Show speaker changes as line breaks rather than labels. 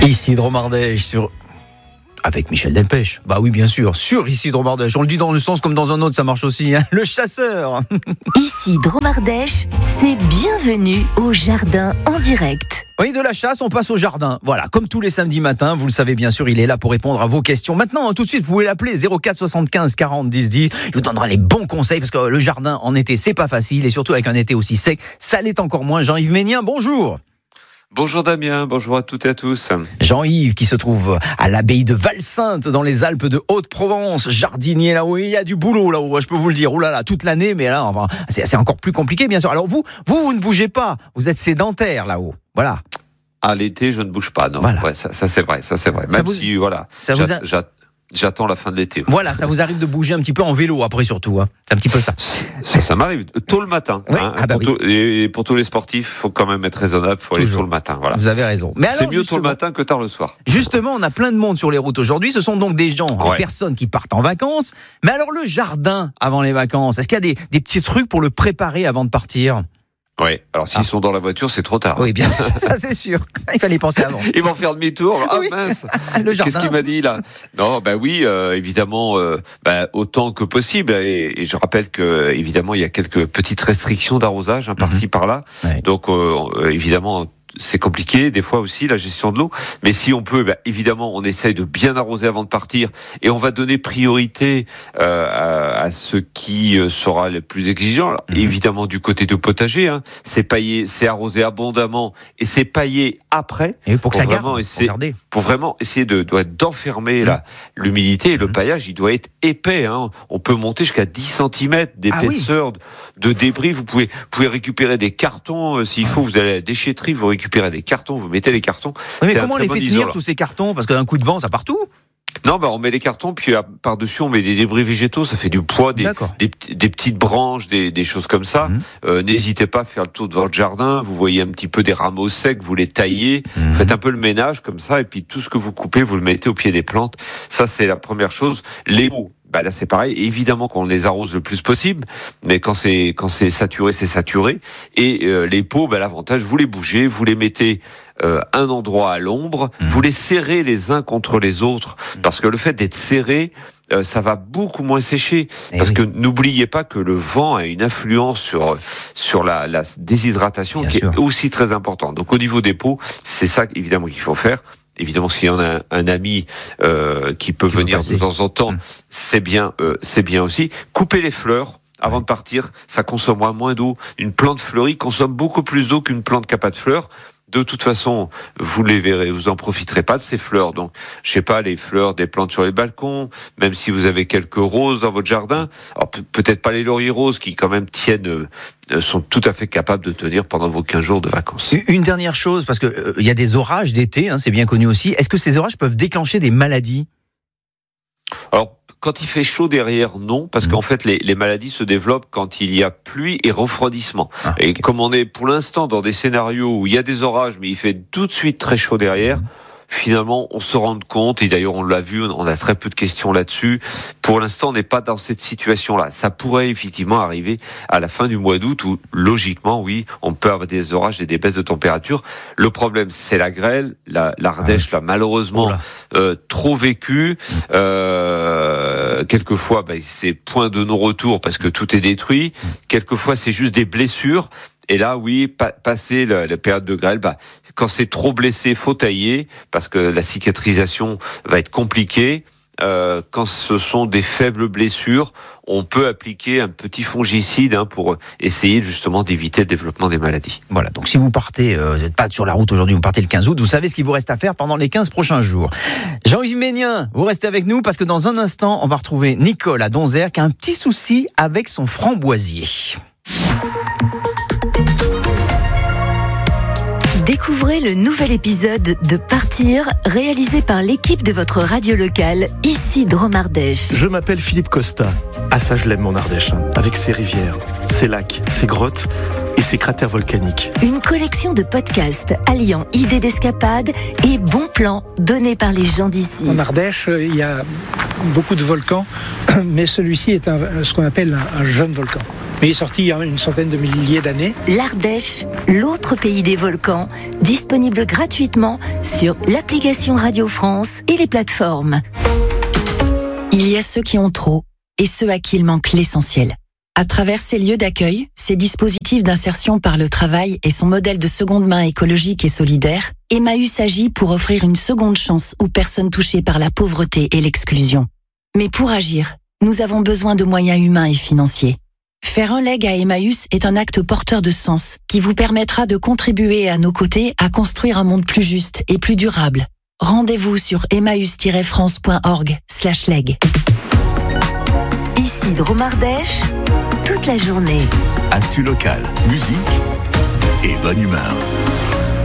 Isidro Mardèche sur... Avec Michel Delpech. Bah oui, bien sûr, sur Isidro Mardèche. On le dit dans le sens comme dans un autre, ça marche aussi. Hein. Le chasseur.
Isidro Mardèche, c'est bienvenue au jardin en direct.
Oui, de la chasse, on passe au jardin. Voilà, comme tous les samedis matins, vous le savez bien sûr, il est là pour répondre à vos questions. Maintenant, tout de suite, vous pouvez l'appeler 04 75 40 10 10. Il vous donnera les bons conseils parce que le jardin en été, c'est pas facile et surtout avec un été aussi sec, ça l'est encore moins. Jean-Yves Ménien, bonjour.
Bonjour Damien, bonjour à toutes et à tous.
Jean-Yves qui se trouve à l'abbaye de Valsainte dans les Alpes de Haute-Provence, jardinier là-haut, il y a du boulot là-haut, je peux vous le dire, oulala, toute l'année, mais là, enfin, c'est encore plus compliqué bien sûr. Alors vous ne bougez pas, vous êtes sédentaire là-haut, voilà.
À l'été, je ne bouge pas, non.
Voilà.
Ouais, ça c'est vrai. Même si, voilà, j'attends la fin de l'été.
Voilà, ça vous arrive de bouger un petit peu en vélo après surtout, hein. C'est un petit peu ça.
Ça m'arrive tôt le matin.
Ouais,
hein,
oui.
Et pour tous les sportifs, faut quand même être raisonnable, faut aller tôt le matin. Voilà.
Vous avez raison. Mais alors,
c'est mieux tôt le matin que tard le soir.
Justement, on a plein de monde sur les routes aujourd'hui. Ce sont donc des gens, des personnes qui partent en vacances. Mais alors le jardin avant les vacances, est-ce qu'il y a des petits trucs pour le préparer avant de partir ?
Oui, alors s'ils sont dans la voiture, c'est trop tard.
Oui, bien, ça c'est sûr. Il fallait penser avant.
Ils vont faire demi-tour. Ah
oui.
Mince.
Le jardin.
Qu'est-ce qu'il m'a dit là ? Non, oui, évidemment, autant que possible. Et je rappelle que évidemment, il y a quelques petites restrictions d'arrosage, par-ci par-là. Ouais. Donc évidemment. C'est compliqué, des fois aussi, la gestion de l'eau. Mais si on peut, évidemment, on essaye de bien arroser avant de partir. Et on va donner priorité à ce qui sera le plus exigeant. Alors, évidemment, du côté du potager, c'est paillé, c'est arrosé abondamment et c'est paillé après.
Et pour que ça garde,
pour vraiment essayer d'enfermer l'humidité. Et le paillage, il doit être épais. On peut monter jusqu'à 10 cm d'épaisseur de débris. Vous pouvez récupérer des cartons. S'il faut, vous allez à la déchetterie, vous récupérez des cartons, vous mettez les cartons.
Oui, mais comment on les fait tenir tous ces cartons ? Parce qu'un coup de vent, ça part tout.
Non, on met les cartons, puis par-dessus, on met des débris végétaux, ça fait du poids, des petites branches, des choses comme ça. N'hésitez pas à faire le tour de votre jardin, vous voyez un petit peu des rameaux secs, vous les taillez, faites un peu le ménage comme ça, et puis tout ce que vous coupez, vous le mettez au pied des plantes. Ça, c'est la première chose. Les pots. Là c'est pareil, évidemment qu'on les arrose le plus possible, mais quand c'est saturé, c'est saturé. Et les pots, l'avantage, vous les bougez, vous les mettez un endroit à l'ombre, vous les serrez les uns contre les autres, parce que le fait d'être serré, ça va beaucoup moins sécher, parce que n'oubliez pas que le vent a une influence sur la déshydratation qui est aussi très importante. Donc au niveau des pots, c'est ça évidemment qu'il faut faire. Évidemment, s'il y en a un ami qui peut venir de temps en temps, c'est bien aussi. Couper les fleurs avant de partir, ça consommera moins d'eau. Une plante fleurie consomme beaucoup plus d'eau qu'une plante qui n'a pas de fleurs. De toute façon, vous les verrez, vous en profiterez pas de ces fleurs. Donc, je sais pas, les fleurs des plantes sur les balcons, même si vous avez quelques roses dans votre jardin. Alors, peut-être pas les lauriers roses qui, quand même, sont tout à fait capables de tenir pendant vos 15 jours de vacances.
Une dernière chose, parce que il y a des orages d'été, c'est bien connu aussi. Est-ce que ces orages peuvent déclencher des maladies ?
Alors, quand il fait chaud derrière, non, parce qu'en fait, les maladies se développent quand il y a pluie et refroidissement. Et comme on est pour l'instant dans des scénarios où il y a des orages, mais il fait tout de suite très chaud derrière, finalement, on se rend compte, et d'ailleurs on l'a vu, on a très peu de questions là-dessus. Pour l'instant, on n'est pas dans cette situation-là. Ça pourrait effectivement arriver à la fin du mois d'août où, logiquement, oui, on peut avoir des orages et des baisses de température. Le problème, c'est la grêle. L'Ardèche l'a malheureusement trop vécu. Quelquefois, c'est point de non-retour parce que tout est détruit. Quelquefois, c'est juste des blessures. Et là, oui, passer la période de grêle, quand c'est trop blessé, faut tailler parce que la cicatrisation va être compliquée. Quand ce sont des faibles blessures, on peut appliquer un petit fongicide pour essayer justement d'éviter le développement des maladies.
Voilà, donc si vous partez, vous n'êtes pas sur la route aujourd'hui, vous partez le 15 août, vous savez ce qu'il vous reste à faire pendant les 15 prochains jours. Jean-Yves Ménien, vous restez avec nous parce que dans un instant, on va retrouver Nicole à Donzère qui a un petit souci avec son framboisier.
Découvrez le nouvel épisode de Partir, réalisé par l'équipe de votre radio locale, Isidro Mardèche.
Je m'appelle Philippe Costa. Ah ça, je l'aime mon Ardèche, avec ses rivières, ses lacs, ses grottes et ses cratères volcaniques.
Une collection de podcasts alliant idées d'escapade et bons plans donnés par les gens d'ici.
En Ardèche, il y a beaucoup de volcans, mais celui-ci est ce qu'on appelle un jeune volcan. Mais il est sorti il y a une centaine de milliers d'années.
L'Ardèche, l'autre pays des volcans, disponible gratuitement sur l'application Radio France et les plateformes.
Il y a ceux qui ont trop et ceux à qui il manque l'essentiel. À travers ces lieux d'accueil, ces dispositifs d'insertion par le travail et son modèle de seconde main écologique et solidaire, Emmaüs agit pour offrir une seconde chance aux personnes touchées par la pauvreté et l'exclusion. Mais pour agir, nous avons besoin de moyens humains et financiers. Faire un leg à Emmaüs est un acte porteur de sens qui vous permettra de contribuer à nos côtés à construire un monde plus juste et plus durable. Rendez-vous sur emmaüs-france.org/leg.
Ici Dromardèche, toute la journée.
Actu local, musique et bonne humeur.